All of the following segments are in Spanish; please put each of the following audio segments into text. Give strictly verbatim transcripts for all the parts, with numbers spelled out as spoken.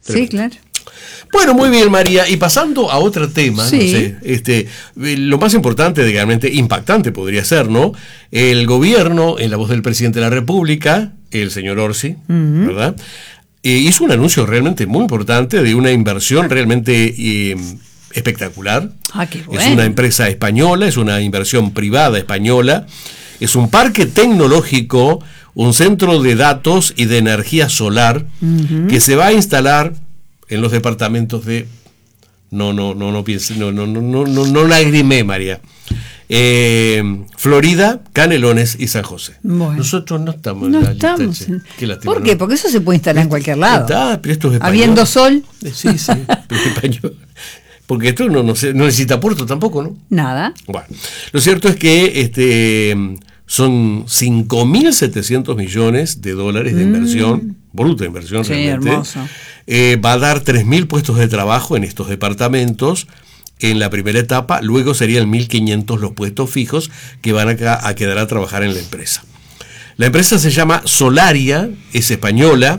Sí, claro. Bueno, muy bien, María. Y pasando a otro tema, sí. no sé, este, lo más importante, realmente impactante podría ser, ¿no? El gobierno, en la voz del presidente de la República, el señor Orsi, uh-huh. ¿verdad? Eh, hizo un anuncio realmente muy importante de una inversión realmente eh, espectacular. Ah, qué bueno. Es una empresa española, es una inversión privada española, es un parque tecnológico, un centro de datos y de energía solar uh-huh. que se va a instalar en los departamentos de no no no no piense no no no no no no lagrimé, María. Eh, Florida, Canelones y San José. Bueno, nosotros no estamos no en la estamos lista, en... Qué lástima, ¿Por qué? ¿no? Porque eso se puede instalar en cualquier lado. Está, pero esto es español. Habiendo sol. Sí, sí, pero es español. Porque esto no, no, se, no necesita puerto tampoco, ¿no? Nada. Bueno, lo cierto es que este son cinco mil setecientos millones de dólares de inversión, mm. bruta inversión, sí, realmente. Hermoso. Eh, va a dar tres mil puestos de trabajo en estos departamentos en la primera etapa, luego serían mil quinientos los puestos fijos que van a, a quedar a trabajar en la empresa. La empresa se llama Solaria, es española,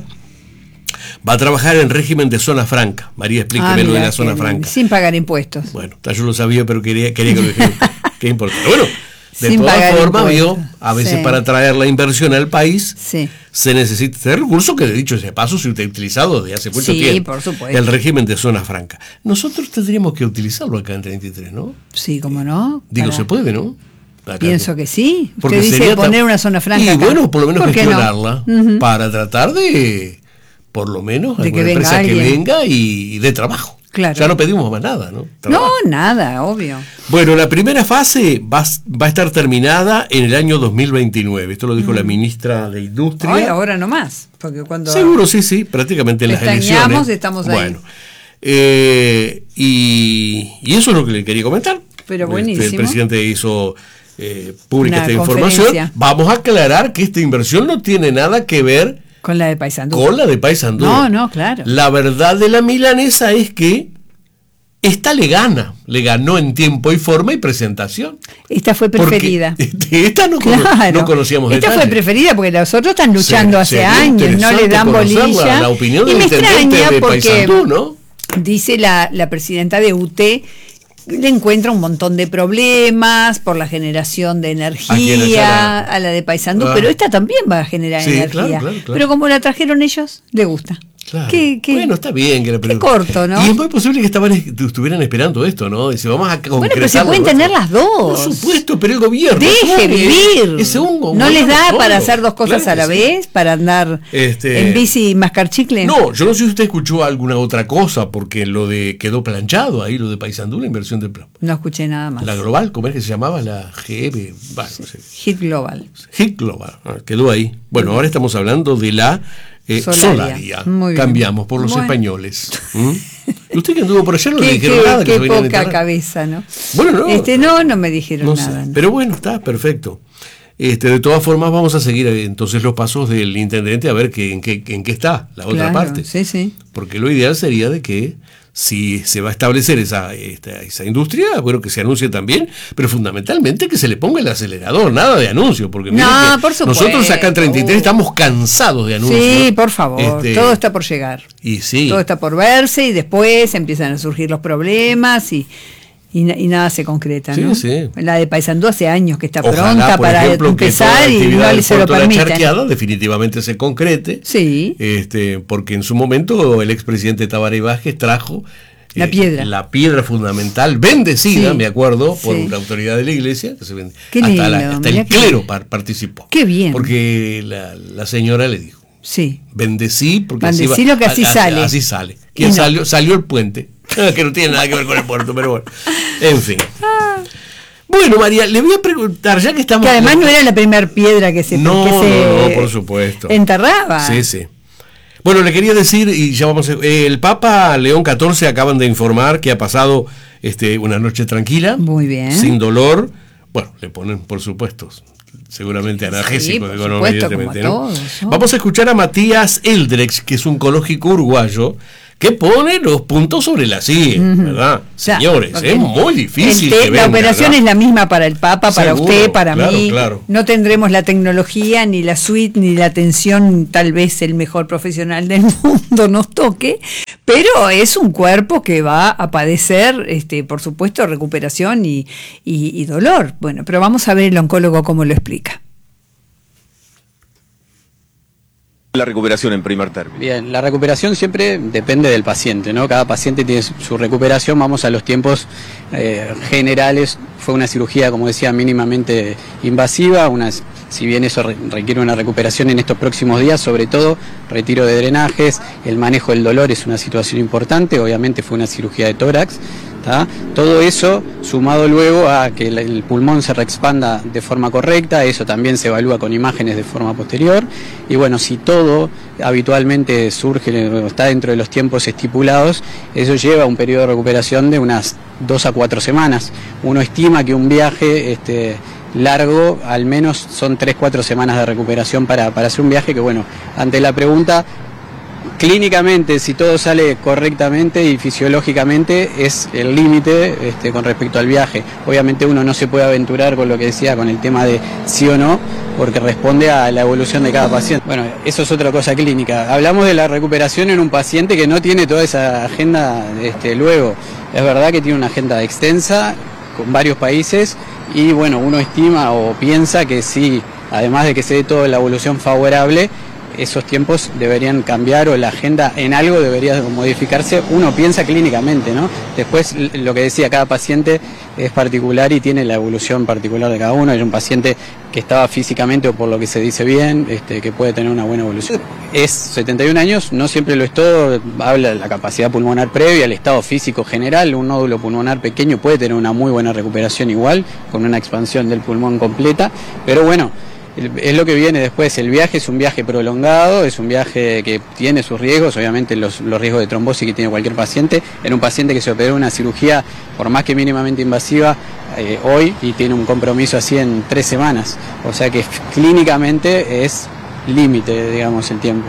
va a trabajar en régimen de zona franca. María, explíqueme ah, lo de la zona que, franca. Sin pagar impuestos. Bueno, yo lo sabía, pero quería, quería que lo dijera. Qué importante. Bueno, de sin todas formas, vio, a veces sí. para traer la inversión al país sí. se necesita este recurso que, de dicho ese paso, se ha utilizado desde hace mucho sí, tiempo. Por supuesto. El régimen de zona franca. Nosotros tendríamos que utilizarlo acá en treinta y tres, ¿no? Sí, cómo no. Digo, para... se puede, ¿no? Acá, Pienso ¿no? que sí. Porque Usted dice sería poner tan... una zona franca. Y acá. bueno, por lo menos gestionarla no? uh-huh. para tratar de, por lo menos, de alguna que empresa venga que venga y de trabajo. Claro. Ya no pedimos más nada, ¿no? Trabajo. No, nada, obvio. Bueno, la primera fase va, va a estar terminada en el año dos mil veintinueve. Esto lo dijo mm. la ministra de Industria. Hoy, ahora no más. Porque cuando Seguro, sí, sí, prácticamente en las elecciones. Estamos ahí. Bueno, eh, y, y eso es lo que le quería comentar. Pero buenísimo. Este, el presidente hizo eh, pública Una esta información. Vamos a aclarar que esta inversión no tiene nada que ver con la de Paysandú. Con la de Paysandú. No, no, claro. La verdad de la milanesa es que esta le gana, le ganó en tiempo y forma y presentación. Esta fue preferida. Porque esta no, claro. no conocíamos Esta detalles. fue preferida porque los otros están luchando Se, hace años, no le dan bolilla. La, la opinión y del me extraña de porque Paysandú, ¿no? Dice la, la presidenta de U T le encuentra un montón de problemas por la generación de energía a la de Paysandú, ah. pero esta también va a generar sí, energía. Claro, claro, claro. Pero como la trajeron ellos, le gusta. Claro. ¿Qué, qué, bueno, está bien que la qué corto, ¿no? Y es muy posible que estaban, estuvieran esperando esto, ¿no? Dice, vamos a concretar. Bueno, pero se pueden tener las dos. Por supuesto, pero el gobierno. Deje vivir. Es un, no les da solo. para hacer dos cosas claro a la sí. vez, para andar este... en bici y mascar chicle. No, yo no sé si usted escuchó alguna otra cosa, porque lo de quedó planchado ahí, lo de Paysandú, la inversión del plan. No escuché nada más. La Global, ¿cómo es que se llamaba? La G B. Bueno, sí. no sé. Hit Global. Hit Global, quedó ahí. Bueno, ahora estamos hablando de la Eh, Solaria. Solaria. Cambiamos por los bueno. españoles. ¿Mm? ¿Y usted que anduvo por allá no le dijeron qué, nada? Qué que poca cabeza, ¿no? Bueno, no. Este, no, no me dijeron no nada. Sé, no. Pero bueno, está perfecto. Este, de todas formas, vamos a seguir entonces los pasos del intendente a ver que, en, qué, en qué está la otra claro, parte. Sí, sí. Porque lo ideal sería de que si se va a establecer esa, esta, esa industria, bueno, que se anuncie también, pero fundamentalmente que se le ponga el acelerador, nada de anuncio, porque no, miren que por supuesto. Nosotros acá en treinta y tres estamos cansados de anuncios. Sí, por favor, este, todo está por llegar. Y sí. Todo está por verse y después empiezan a surgir los problemas y, y, y nada se concreta, sí, ¿no? Sí. La de Paysandú hace años que está Ojalá, pronta para ejemplo, empezar y no le se lo permiten. La charqueada definitivamente se concrete. Sí. Este, porque en su momento el expresidente Tabaré Vázquez trajo la piedra. Eh, la piedra fundamental, bendecida, sí, me acuerdo, por sí. la autoridad de la iglesia, que se vende. Qué hasta, lindo, la, hasta el clero que... participó. Qué bien. Porque la, la señora le dijo, sí. bendecí, porque bendecí así, va, lo que así a, sale. Así sale. ¿Quién no. salió? Salió el puente, que no tiene nada que ver con el puerto, pero bueno. En fin. Ah. Bueno, María, le voy a preguntar, ya que estamos... Que además no era la primera piedra que se, no, que no, se no, por supuesto. enterraba. Sí, sí. Bueno, le quería decir, y ya vamos a, eh, el Papa León catorce acaban de informar que ha pasado este, una noche tranquila. Muy bien. Sin dolor. Bueno, le ponen, por supuesto, seguramente analgésicos, sí, no, evidentemente, ¿no? Todos, ¿no? Vamos a escuchar a Matías Eldrex, que es un oncológico uruguayo, que pone los puntos sobre las I, uh-huh. ¿verdad? O sea, Señores, es muy difícil te, que La venga, operación ¿verdad? Es la misma para el Papa, para Seguro, usted, para claro, mí. Claro. No tendremos la tecnología, ni la suite, ni la atención, tal vez el mejor profesional del mundo nos toque, pero es un cuerpo que va a padecer, este, por supuesto, recuperación y, y, y dolor. Bueno, pero vamos a ver el oncólogo cómo lo explica. La recuperación en primer término. Bien, la recuperación siempre depende del paciente, ¿no? Cada paciente tiene su recuperación. Vamos a los tiempos eh, generales. Fue una cirugía, como decía, mínimamente invasiva. Una, si bien eso re, requiere una recuperación en estos próximos días, sobre todo retiro de drenajes, el manejo del dolor es una situación importante. Obviamente fue una cirugía de tórax. ¿tá? Todo eso sumado luego a que el pulmón se reexpanda de forma correcta, eso también se evalúa con imágenes de forma posterior, y bueno, si todo habitualmente surge o está dentro de los tiempos estipulados, eso lleva a un periodo de recuperación de unas dos a cuatro semanas. Uno estima que un viaje este, largo, al menos son tres, cuatro semanas de recuperación para, para hacer un viaje que, bueno, ante la pregunta, clínicamente, si todo sale correctamente y fisiológicamente, es el límite este, con respecto al viaje. Obviamente uno no se puede aventurar con lo que decía, con el tema de sí o no, porque responde a la evolución de cada paciente. Bueno, eso es otra cosa clínica. Hablamos de la recuperación en un paciente que no tiene toda esa agenda este, luego. Es verdad que tiene una agenda extensa con varios países y bueno, uno estima o piensa que sí, además de que se dé toda la evolución favorable, esos tiempos deberían cambiar o la agenda en algo debería modificarse, uno piensa clínicamente, ¿no? Después, lo que decía, cada paciente es particular y tiene la evolución particular de cada uno. Hay un paciente que estaba físicamente, o por lo que se dice bien, este, que puede tener una buena evolución. Es setenta y un años, no siempre lo es todo, habla de la capacidad pulmonar previa, el estado físico general. Un nódulo pulmonar pequeño puede tener una muy buena recuperación igual, con una expansión del pulmón completa, pero bueno, es lo que viene después. El viaje es un viaje prolongado, es un viaje que tiene sus riesgos, obviamente los, los riesgos de trombosis que tiene cualquier paciente. En un paciente que se operó una cirugía, por más que mínimamente invasiva, eh, hoy, y tiene un compromiso así en tres semanas. O sea que clínicamente es límite, digamos, el tiempo.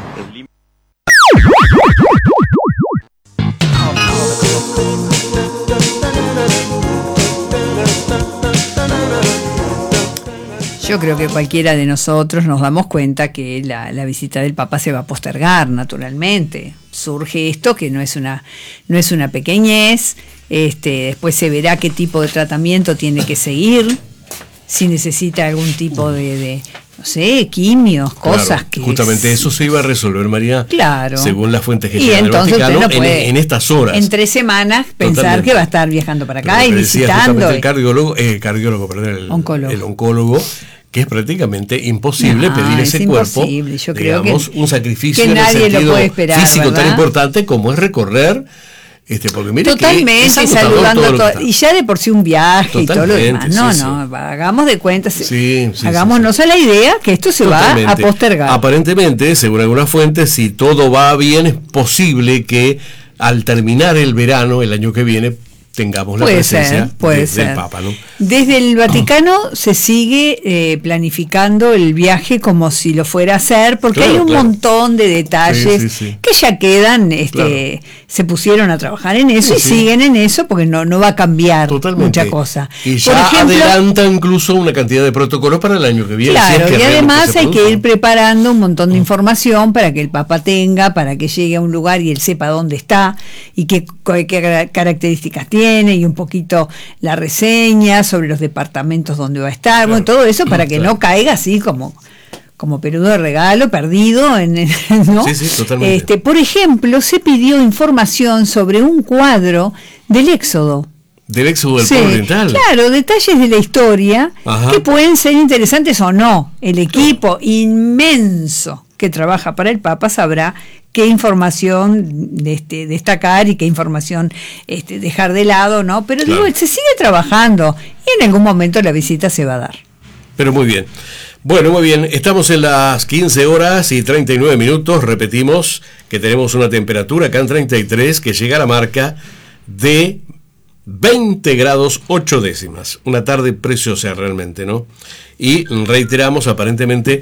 Yo creo que cualquiera de nosotros nos damos cuenta que la, la visita del Papa se va a postergar, naturalmente. Surge esto que no es una, no es una pequeñez, este, después se verá qué tipo de tratamiento tiene que seguir, si necesita algún tipo de, de no sé, quimios, cosas claro, que... Justamente es, eso se iba a resolver, María, claro, según las fuentes que y llegan del Vaticano, no puede, en, en estas horas. En tres semanas pensar Totalmente. Que va a estar viajando para acá y visitando. El cardiólogo, eh, cardiólogo, perdón, el oncólogo. el oncólogo, que es prácticamente imposible no, pedir ese cuerpo, Yo digamos, creo que, un sacrificio que en nadie el sentido lo puede esperar, físico ¿verdad? tan importante como es recorrer, este, porque mire totalmente, que es saludando todo todo, y ya de por sí un viaje y todo lo demás. No, sí, no, sí. hagamos de cuenta, sí, sí, hagámonos sí, sí. a la idea que esto se totalmente. Va a postergar. Aparentemente, según algunas fuentes, si todo va bien, es posible que al terminar el verano, el año que viene, tengamos la puede presencia ser, puede de, ser. del Papa, ¿no? Desde el Vaticano oh. se sigue eh, planificando el viaje como si lo fuera a hacer, porque claro, hay un claro. montón de detalles sí, sí, sí. que ya quedan, este, claro. se pusieron a trabajar en eso sí, y sí. siguen en eso porque no, no va a cambiar Totalmente. Mucha cosa. Y ya Por ejemplo, adelanta incluso una cantidad de protocolos para el año que viene. Claro, si es que y además que hay que ir preparando un montón de información para que el Papa tenga, para que llegue a un lugar y él sepa dónde está y qué, qué características tiene, y un poquito la reseña sobre los departamentos donde va a estar, claro. bueno, todo eso para que claro. no caiga así como como peludo de regalo, perdido, en, ¿no? Sí, sí, totalmente. Este, por ejemplo, se pidió información sobre un cuadro del Éxodo. Del Éxodo del sí, pueblo oriental. Claro, detalles de la historia Ajá. que pueden ser interesantes o no. El equipo inmenso que trabaja para el Papa sabrá qué información este, destacar y qué información este, dejar de lado, ¿no? Pero claro. digo, se sigue trabajando y en algún momento la visita se va a dar. Pero muy bien. Bueno, muy bien. Estamos en las quince horas y treinta y nueve minutos. Repetimos que tenemos una temperatura acá en treinta y tres que llega a la marca de veinte grados ocho décimas. Una tarde preciosa realmente, ¿no? Y reiteramos aparentemente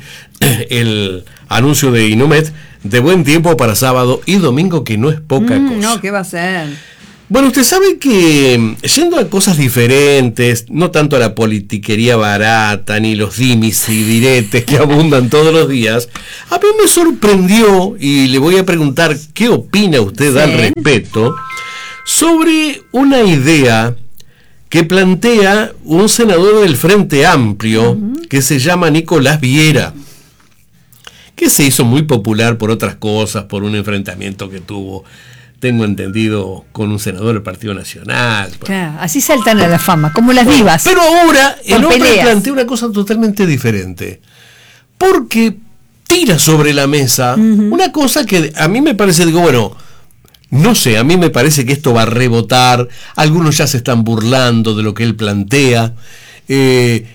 el anuncio de Inumet de buen tiempo para sábado y domingo, que no es poca mm, cosa. No, ¿qué va a ser? Bueno, usted sabe que, yendo a cosas diferentes, no tanto a la politiquería barata, ni los dimis y diretes que abundan todos los días, a mí me sorprendió, y le voy a preguntar qué opina usted sí. al respecto, sobre una idea que plantea un senador del Frente Amplio, uh-huh. que se llama Nicolás Viera, que se hizo muy popular por otras cosas, por un enfrentamiento que tuvo, tengo entendido, con un senador del Partido Nacional. Claro, así saltan a la fama, como las divas. Pero ahora el hombre peleas. plantea una cosa totalmente diferente, porque tira sobre la mesa uh-huh. una cosa que a mí me parece, digo, bueno, no sé, a mí me parece que esto va a rebotar, algunos ya se están burlando de lo que él plantea, eh,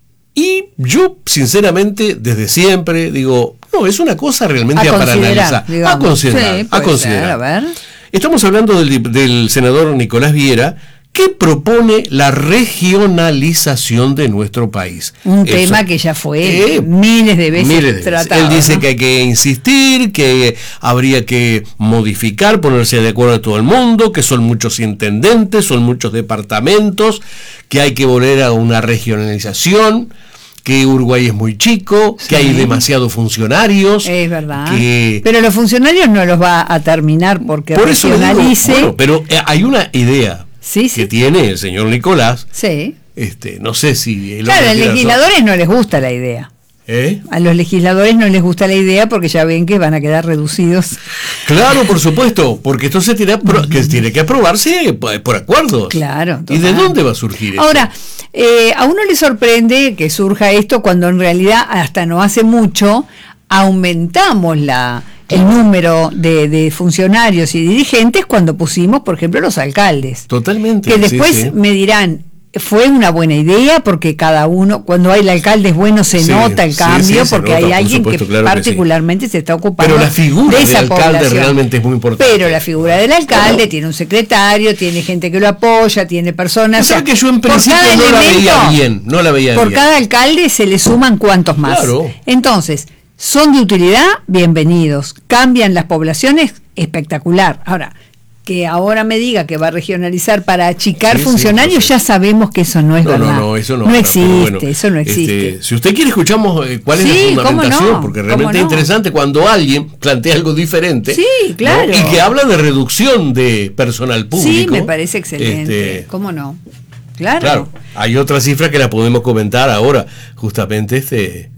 y yo, sinceramente, desde siempre, digo, no, es una cosa realmente para analizar, digamos. a considerar, sí, a considerar. Ser, a ver. Estamos hablando del, del senador Nicolás Viera, que propone la regionalización de nuestro país. Un Eso, tema que ya fue eh, miles de veces miles de tratado. Él dice ¿no? que hay que insistir, que habría que modificar, ponerse de acuerdo a todo el mundo, que son muchos intendentes, son muchos departamentos, que hay que volver a una regionalización, que Uruguay es muy chico, sí. que hay demasiados funcionarios. Es verdad. Que... Pero los funcionarios no los va a terminar porque Por eso regionalice. Digo, bueno, pero hay una idea sí, sí. que tiene el señor Nicolás. Sí. Este, no sé si... El claro, a los legisladores no les gusta la idea. ¿Eh? A los legisladores no les gusta la idea porque ya ven que van a quedar reducidos. Claro, por supuesto, porque esto se tiene, pro- que tiene que aprobarse por, por acuerdos. Claro. Total. ¿Y de dónde va a surgir eso? Ahora, eh, a uno le sorprende que surja esto cuando en realidad hasta no hace mucho aumentamos la el número de, de funcionarios y dirigentes cuando pusimos, por ejemplo, los alcaldes. Totalmente. Que después sí, sí. me dirán, fue una buena idea porque cada uno, cuando hay el alcalde es bueno, se sí, nota el cambio, sí, sí, porque nota, hay alguien supuesto, que claro particularmente que sí. se está ocupando pero la figura de esa del alcalde población. Realmente es muy importante. Pero la figura del alcalde claro. tiene un secretario, tiene gente que lo apoya, tiene personas. O sea, que yo en principio no elemento, la veía bien, no la veía por bien. cada alcalde se le suman cuantos más. Claro. Entonces, son de utilidad, bienvenidos. Cambian las poblaciones, espectacular. Ahora, que ahora me diga que va a regionalizar para achicar sí, funcionarios, sí, no sé. Ya sabemos que eso no es no, verdad. No, no, eso no. No existe, bueno, eso no existe. Este, si usted quiere, escuchamos eh, cuál sí, es la fundamentación, no, porque realmente no. es interesante cuando alguien plantea algo diferente. Sí, claro. ¿no? Y que habla de reducción de personal público. Sí, me parece excelente. Este, ¿Cómo no? Claro. Claro, hay otra cifra que la podemos comentar ahora, justamente este...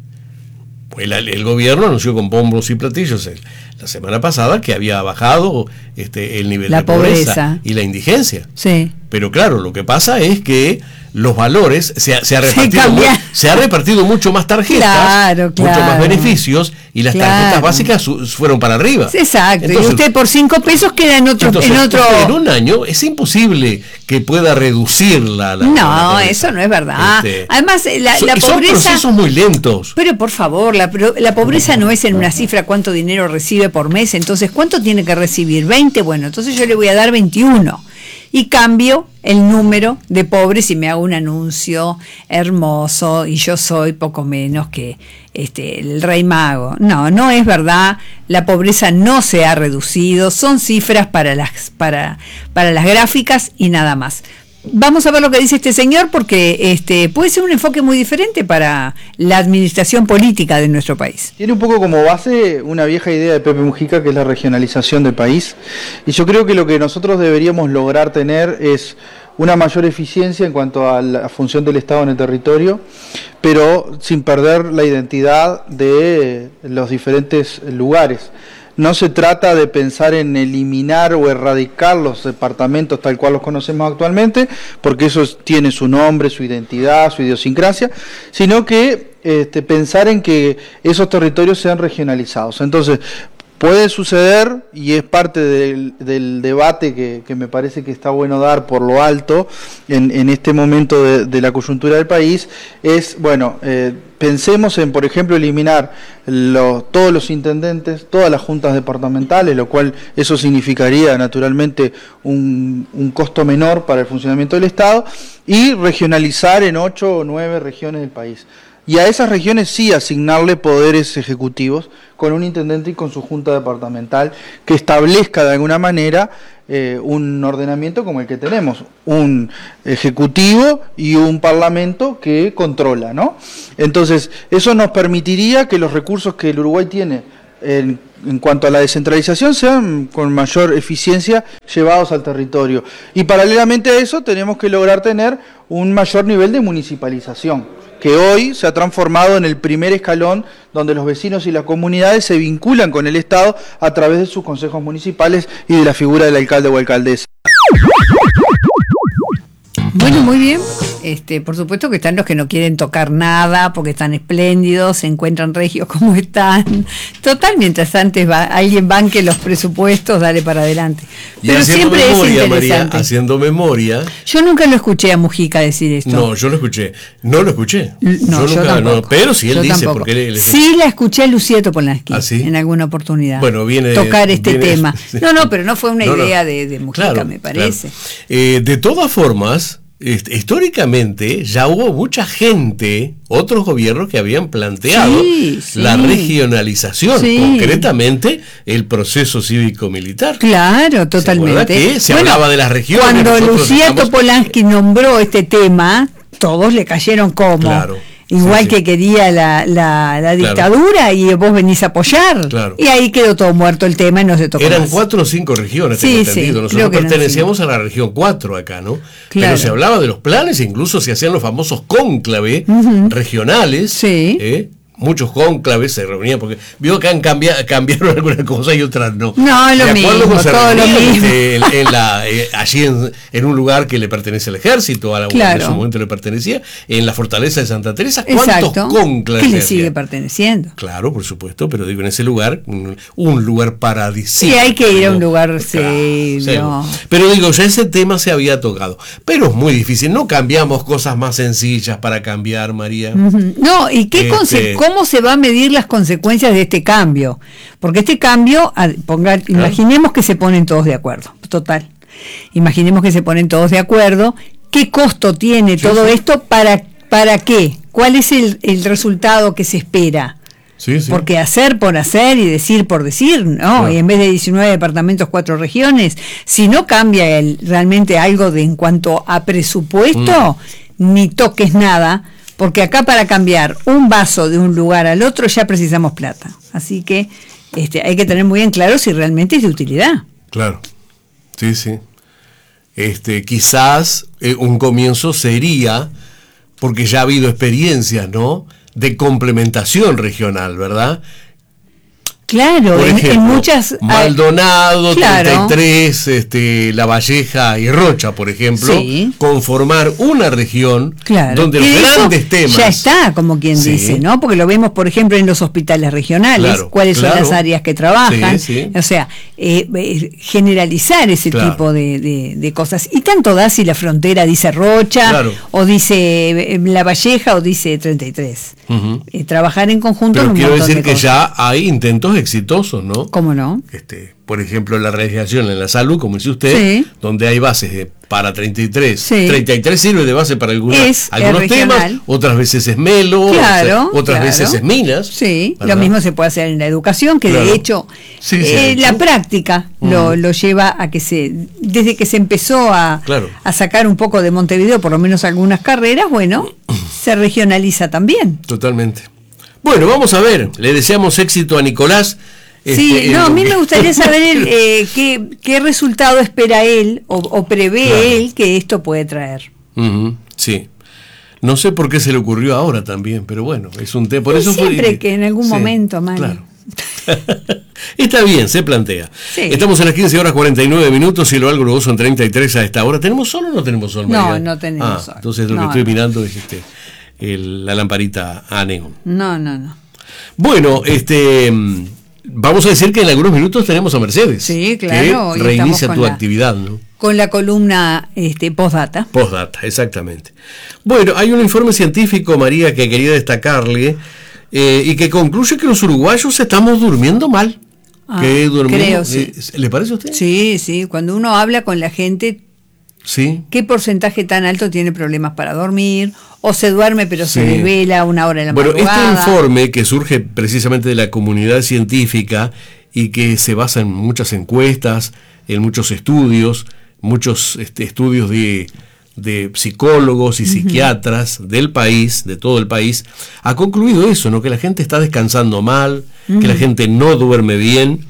El, el gobierno anunció con bombos y platillos el, la semana pasada que había bajado este, el nivel la de pobreza, pobreza y la indigencia. Sí. Pero claro, lo que pasa es que los valores se ha, se ha repartido se, muy, se ha repartido mucho más tarjetas, claro, claro. mucho más beneficios y las claro. tarjetas básicas su, fueron para arriba. Exacto. Entonces, y usted por cinco pesos queda en otro entonces, en otro en un año es imposible que pueda reducir la, la no la eso no es verdad. Este, además la, so, la pobreza son procesos muy lentos. Pero por favor, la, la pobreza no es en una cifra cuánto dinero recibe por mes. Entonces, ¿cuánto tiene que recibir? veinte. Bueno, entonces yo le voy a dar veintiuno y cambio el número de pobres y me hago un anuncio hermoso y yo soy poco menos que este el rey mago. No, no es verdad. La pobreza no se ha reducido. Son cifras para las para para las gráficas y nada más. Vamos a ver lo que dice este señor porque este puede ser un enfoque muy diferente para la administración política de nuestro país. Tiene un poco como base una vieja idea de Pepe Mujica, que es la regionalización del país, y yo creo que lo que nosotros deberíamos lograr tener es una mayor eficiencia en cuanto a la función del Estado en el territorio, pero sin perder la identidad de los diferentes lugares. No se trata de pensar en eliminar o erradicar los departamentos tal cual los conocemos actualmente, porque eso tiene su nombre, su identidad, su idiosincrasia, sino que este, pensar en que esos territorios sean regionalizados. Entonces, puede suceder, y es parte del, del debate que, que me parece que está bueno dar por lo alto en, en este momento de, de la coyuntura del país, es, bueno, eh, pensemos en, por ejemplo, eliminar los, todos los intendentes, todas las juntas departamentales, lo cual eso significaría naturalmente un, un costo menor para el funcionamiento del Estado, y regionalizar en ocho o nueve regiones del país. y a esas regiones sí asignarle poderes ejecutivos con un intendente y con su junta departamental que establezca de alguna manera eh, un ordenamiento como el que tenemos, un ejecutivo y un parlamento que controla, ¿no? Entonces, eso nos permitiría que los recursos que el Uruguay tiene en, en cuanto a la descentralización sean con mayor eficiencia llevados al territorio. Y paralelamente a eso tenemos que lograr tener un mayor nivel de municipalización, que hoy se ha transformado en el primer escalón donde los vecinos y las comunidades se vinculan con el Estado a través de sus consejos municipales y de la figura del alcalde o alcaldesa. Bueno, muy bien. Este, por supuesto que están los que no quieren tocar nada porque están espléndidos, se encuentran regios como están. Total, mientras antes va, alguien banque los presupuestos, dale para adelante. Pero siempre memoria, es interesante. María, haciendo memoria. Yo nunca lo escuché a Mujica decir esto. No, yo lo escuché. No lo escuché. No, yo, yo nunca, tampoco. No, pero si él yo dice, tampoco. porque él, él sí la escuché a Lucía Topolansky. ¿Ah, sí? En alguna oportunidad. Bueno, viene tocar este viene, tema. No, no, pero no fue una no, idea no. de, de Mujica, claro, me parece. Claro. Eh, de todas formas, históricamente ya hubo mucha gente, otros gobiernos que habían planteado sí, sí. la regionalización, sí. concretamente el proceso cívico-militar. Claro, totalmente. ¿Se, que se bueno, hablaba de las regiones? Cuando Lucía estamos... Topolansky nombró este tema, todos le cayeron como... Claro. Igual sí, que sí. quería la, la, la dictadura claro. y vos venís a apoyar. Claro. Y ahí quedó todo muerto el tema y no se tocó Eran más. cuatro o cinco regiones, sí, tengo entendido. Sí, Nosotros pertenecíamos no, a la región cuatro acá, ¿no? Claro. Pero se hablaba de los planes, incluso se hacían los famosos cónclaves uh-huh. regionales. Sí. ¿eh? Muchos cónclaves se reunían, porque vio que han cambiado, cambiaron algunas cosas y otras no. No, lo mismo, todo lo mismo. Este, en, en la, eh, allí en, en un lugar que le pertenece al ejército, a la claro. en su momento le pertenecía, en la fortaleza de Santa Teresa, ¿cuántos Exacto. cónclaves? Que le sigue perteneciendo. Claro, por supuesto, pero digo, en ese lugar, un, un lugar paradisíaco. Sí, hay que ir a un lugar claro, serio. No. Pero digo, ya ese tema se había tocado. Pero es muy difícil, no cambiamos cosas más sencillas para cambiar, María. Uh-huh. No, ¿y qué este, cómo se va a medir las consecuencias de este cambio? Porque este cambio, ponga, ¿Ah? imaginemos que se ponen todos de acuerdo, total. Imaginemos que se ponen todos de acuerdo. ¿Qué costo tiene sí, todo sí. esto? ¿Para, para qué? ¿Cuál es el, el resultado que se espera? Sí, sí. Porque hacer por hacer y decir por decir, ¿no? Claro. Y en vez de diecinueve departamentos, cuatro regiones, si no cambia el, realmente algo de en cuanto a presupuesto, mm. ni toques nada, porque acá para cambiar un vaso de un lugar al otro ya precisamos plata. Así que este, hay que tener muy en claro si realmente es de utilidad. Claro, sí, sí. Este, quizás eh, un comienzo sería, porque ya ha habido experiencias, ¿no?, de complementación regional, ¿verdad? Claro, por ejemplo, en, en muchas... Maldonado, claro. treinta y tres, este, La Valleja y Rocha, por ejemplo, sí. conformar una región claro. donde los grandes temas... Ya está, como quien sí. dice, ¿no? Porque lo vemos, por ejemplo, en los hospitales regionales, claro, cuáles claro. son las áreas que trabajan, sí, sí. o sea, eh, eh, generalizar ese claro. tipo de, de, de cosas. Y tanto da si la frontera dice Rocha, claro. o dice eh, La Valleja, o dice treinta y tres. Uh-huh. Eh, trabajar en conjunto. Pero un quiero decir de que cosas. ya hay intentos exitosos, ¿no? ¿Cómo no? Este, por ejemplo, la realización en la salud, como dice usted, sí. donde hay bases de, para treinta y tres. Sí. treinta y tres sirve de base para alguna, algunos temas, otras veces es Melo, claro, o sea, otras claro. veces es Minas. Sí, ¿verdad? Lo mismo se puede hacer en la educación, que claro. de hecho, sí, eh, la práctica uh-huh. lo, lo lleva a que se, desde que se empezó a, claro. a sacar un poco de Montevideo, por lo menos algunas carreras, bueno, se regionaliza también. Totalmente. Bueno, vamos a ver, le deseamos éxito a Nicolás. Sí, este, no, el... a mí me gustaría saber el, eh, qué, qué resultado espera él o, o prevé claro. él que esto puede traer. Uh-huh, sí. No sé por qué se le ocurrió ahora también, pero bueno, es un tema. Por y eso siempre fue... que en algún sí, momento, Mario. Claro. Está bien, se plantea. Sí. Estamos en las quince horas cuarenta y nueve minutos y lo algo gruboso en treinta y tres a esta hora. ¿Tenemos sol o no tenemos sol, María? No, no tenemos ah, sol. Entonces lo no, que estoy no. mirando es este, el, la lamparita a neón. No, no, no. Bueno, este... vamos a decir que en algunos minutos tenemos a Mercedes. Sí, claro. Que reinicia tu la, actividad, ¿no? Con la columna este, postdata. Postdata, exactamente. Bueno, hay un informe científico, María, que quería destacarle eh, y que concluye que los uruguayos estamos durmiendo mal. Ah, que durmiendo, creo, sí. eh, ¿Le parece a usted? Sí, sí. Cuando uno habla con la gente, Sí. ¿Qué porcentaje tan alto tiene problemas para dormir? ¿O se duerme pero Sí. se desvela una hora en la Bueno, madrugada? este informe que surge precisamente de la comunidad científica y que se basa en muchas encuestas, en muchos estudios, muchos este, estudios de, de psicólogos y uh-huh. psiquiatras del país, de todo el país, ha concluido eso, ¿no? Que la gente está descansando mal, uh-huh. que la gente no duerme bien,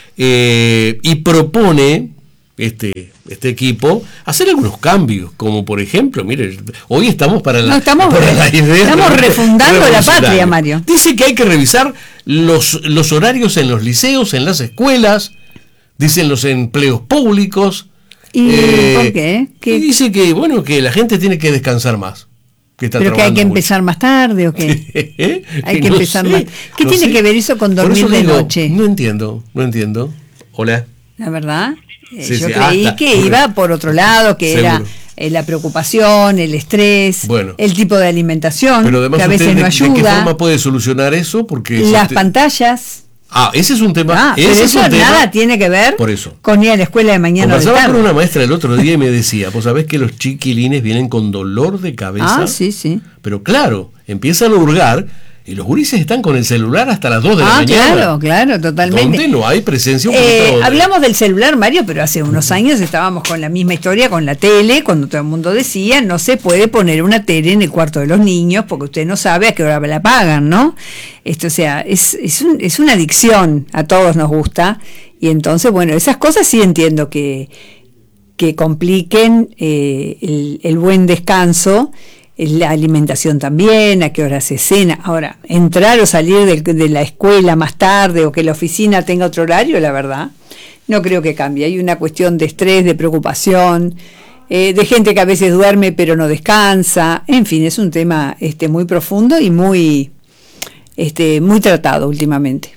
eh, y propone este este equipo hacer algunos cambios, como por ejemplo, mire, hoy estamos para la, no, estamos, para la idea estamos refundando la patria, Mario. Dice que hay que revisar los, los horarios en los liceos, en las escuelas, dicen los empleos públicos. ¿Y eh, por qué? ¿Qué? Y dice que bueno, que la gente tiene que descansar más. Que está ¿Pero que hay que empezar mucho. más tarde o qué? Hay que no empezar sé, más. ¿Qué no tiene sé. que ver eso con dormir eso de digo, noche? No entiendo, no entiendo. Hola. La verdad, eh, Sí, yo sí, creí hasta, que porque, iba por otro lado, que seguro. era eh, la preocupación, el estrés, bueno, el tipo de alimentación, pero además que a veces usted, no de, ayuda. ¿de qué forma puede solucionar eso? Porque las usted... pantallas. Ah, ese es un tema. Ah, ese pero es eso un tema, nada tiene que ver por eso. con ir a la escuela de mañana o de Conversaba tarde. con una maestra el otro día y me decía, pues sabés que los chiquilines vienen con dolor de cabeza. Ah, sí, sí. Pero claro, empiezan a hurgar y los gurises están con el celular hasta las dos de la Ah, mañana. claro, claro, totalmente. Donde no hay presencia un Eh, poquito de- hablamos del celular, Mario, pero hace unos años estábamos con la misma historia con la tele, cuando todo el mundo decía, no se puede poner una tele en el cuarto de los niños porque usted no sabe a qué hora la pagan, ¿no? Esto, o sea, es, es, un, es una adicción, a todos nos gusta, y entonces, bueno, esas cosas sí entiendo que, que compliquen eh, el, el buen descanso, la alimentación también, a qué hora se cena. Ahora, entrar o salir de, de la escuela más tarde o que la oficina tenga otro horario, la verdad, no creo que cambie. Hay una cuestión de estrés, de preocupación, eh, de gente que a veces duerme pero no descansa. En fin, es un tema este, muy profundo y muy, este, muy tratado últimamente.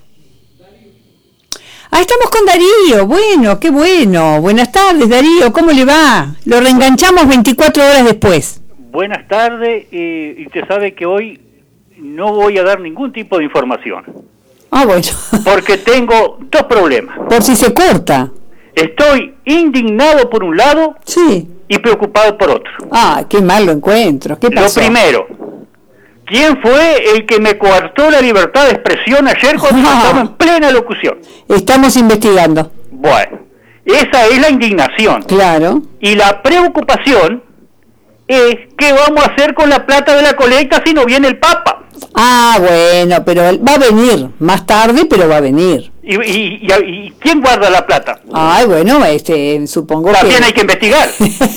Ah, estamos con Darío. Bueno, qué bueno. Buenas tardes, Darío. ¿Cómo le va? Lo reenganchamos veinticuatro horas después. Buenas tardes, eh, y usted sabe que hoy no voy a dar ningún tipo de información. Ah, bueno. Porque tengo dos problemas. Por si se corta. Estoy indignado por un lado Sí. y preocupado por otro. Ah, qué mal lo encuentro. ¿Qué pasó? Lo primero, ¿quién fue el que me coartó la libertad de expresión ayer cuando Ah. estaba en plena locución? Estamos investigando. Bueno, esa es la indignación. Claro. Y la preocupación es qué vamos a hacer con la plata de la colecta si no viene el Papa. Ah, bueno, pero va a venir. Más tarde, pero va a venir. ¿Y, y, y, y quién guarda la plata? Ay, bueno, este, supongo También que... hay que investigar.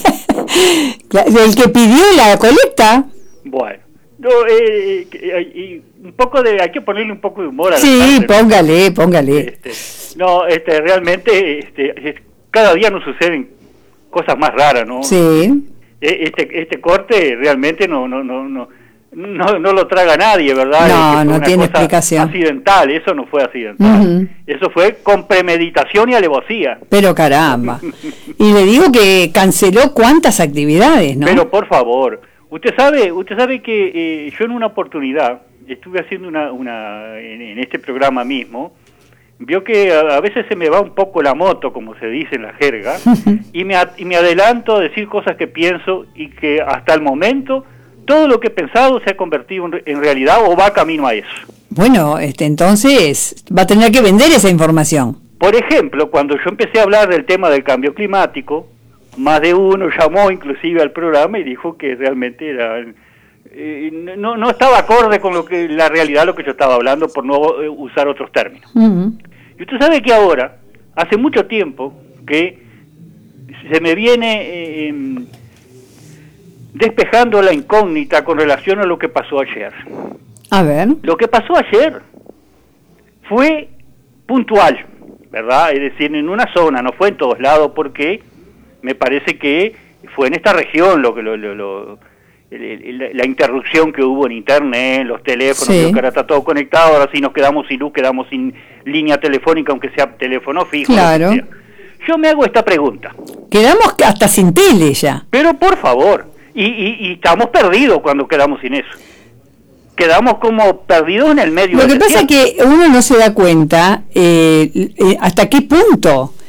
El que pidió la colecta. Bueno, no, eh, eh, y un poco de, hay que ponerle un poco de humor a la Sí, tarde, ¿no? póngale, póngale. Este, no, este, realmente, este, es- cada día nos suceden cosas más raras, ¿no? Sí. Eh, Este, este corte realmente no, no, no, no, no, no lo traga nadie, ¿verdad? No, Es que fue no una tiene cosa explicación. accidental, eso no fue accidental. Ujú. Eso fue con premeditación y alevosía. Pero caramba. Y le digo que canceló cuántas actividades, ¿no? Pero por favor, usted sabe, usted sabe que eh, yo en una oportunidad estuve haciendo una, una en, en este programa mismo, vio que a, a veces se me va un poco la moto, como se dice en la jerga, y me, a- y me adelanto a decir cosas que pienso y que hasta el momento todo lo que he pensado se ha convertido en, re- en realidad o va camino a eso. Bueno, este, entonces va a tener que vender esa información. Por ejemplo, cuando yo empecé a hablar del tema del cambio climático, más de uno llamó inclusive al programa y dijo que realmente era eh, no, no estaba acorde con lo que la realidad lo que yo estaba hablando, por no eh, usar otros términos. Ujú. Y usted sabe que ahora, hace mucho tiempo, que se me viene eh, em, despejando la incógnita con relación a lo que pasó ayer. A ver. Lo que pasó ayer fue puntual, ¿verdad? Es decir, en una zona, no fue en todos lados, porque me parece que fue en esta región lo que lo, lo, lo- el- el- la interrupción que hubo en internet, los teléfonos, Sí. creo que ahora está todo conectado, ahora si nos quedamos sin luz, quedamos sin línea telefónica, aunque sea teléfono fijo. lo que Claro. sea. Yo me hago esta pregunta, Quedamos hasta sin tele ya. pero por favor, y, y, y estamos perdidos cuando quedamos sin eso. Quedamos como perdidos en el medio Lo del que pasa es desierto. que uno no se da cuenta eh, eh, hasta qué punto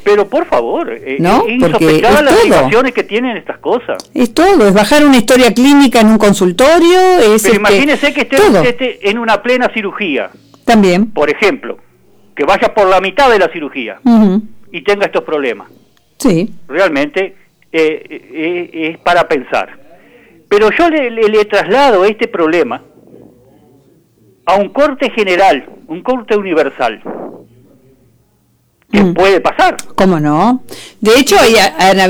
Pero por favor, eh, ¿no? es Porque insospechada es las todo. derivaciones que tienen estas cosas. Es todo, es bajar una historia clínica en un consultorio, es Pero este, imagínese que esté todo. usted esté en una plena cirugía, También. por ejemplo, que vaya por la mitad de la cirugía Ujú. y tenga estos problemas. Sí. Realmente eh, eh, es para pensar. Pero yo le, le, le traslado este problema a un corte general, un corte universal, que Mm. puede pasar. ¿Cómo no? De hecho, hay, han